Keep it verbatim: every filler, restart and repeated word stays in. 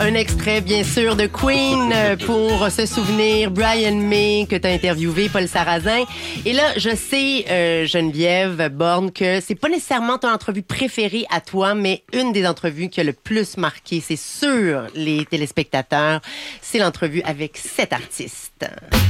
Un extrait, bien sûr, de Queen pour se souvenir. Brian May, que tu as interviewé, Paul Sarrazin. Et là, je sais, euh, Geneviève Borne, que c'est pas nécessairement ton entrevue préférée à toi, mais une des entrevues qui a le plus marqué, c'est sur les téléspectateurs, c'est l'entrevue avec cet artiste.